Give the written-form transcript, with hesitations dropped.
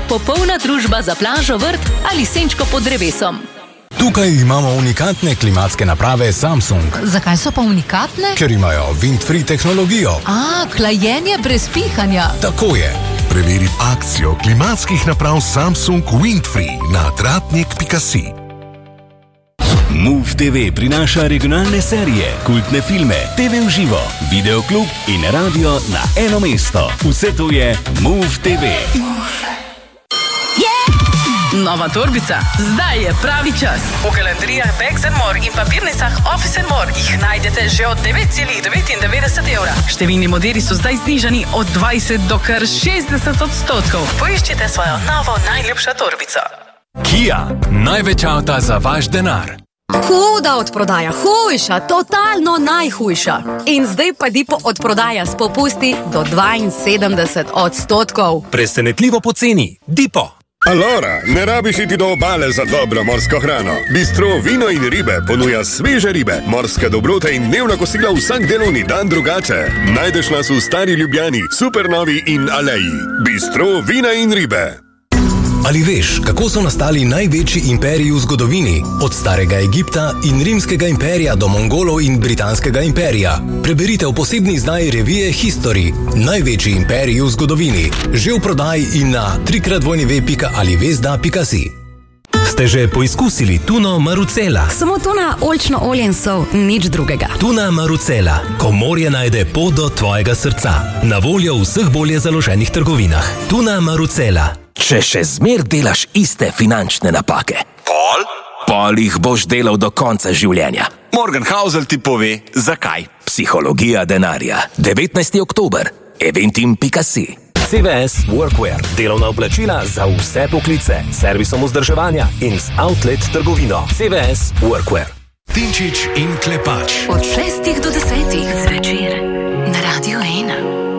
popolna družba za plažo, vrt ali senčko pod drevesom. Tukaj imamo unikatne klimatske naprave Samsung. Zakaj so pa unikatne? Ker imajo wind-free tehnologijo. Hlajenje brez pihanja. Tako je. Preveri akcijo klimatskih naprav Samsung Windfree na tratnik.si. Move TV prinaša regionalne serije, kultne filme, TV v živo, videoklub in radio na eno mesto. Vse to je Move TV. Nova torbica. Zdaj je pravi čas. V galanterijah Bags & More in papirnicah Office & More jih najdete že od 9,99 evra. Številni modeli so zdaj znižani od 20 do kar 60%. Poiščite svojo novo najljubšo torbico. Kia. Največ avta za vaš denar. Huda odprodaja, hujša, totalno najhujša. In zdaj pa Dipo odprodaja s popusti do 72%. Presenetljivo poceni. Dipo. Alora, ne rabiš iti do obale za dobro morsko hrano. Bistro Vino in ribe ponuja sveže ribe, morske dobrote in dnevna kosila vsak delovni dan drugače. Najdeš nas v Stari Ljubljani, Supernovi in Aleji. Bistro Vina in ribe. Ali veš, kako so nastali največji imperiji v zgodovini? Od starega Egipta in rimskega imperija do Mongolov in britanskega imperija. Preberite v posebni izdaji revije History. Največji imperiji v zgodovini. Že v prodaji in na www.alivezda.si. Ste že poizkusili tuno Marucela? Samo tuna, oljčno olje in sol, nič drugega. Tuna Marucela, ko morje najde pot do tvojega srca. Na voljo v vseh bolje založenih trgovinah. Tuna Marucela. Če še zmer delaš iste finančne napake, pol jih boš delal do konca življenja. Morgan Housel ti pove, zakaj. Psihologija denarja. 19. oktober. eventim.si. CVS Workwear. Delovna oblačila za vse poklice. Servisom vzdrževanja in z outlet trgovino. CVS Workwear. Tinčič in Klepač. Od 6 do 10.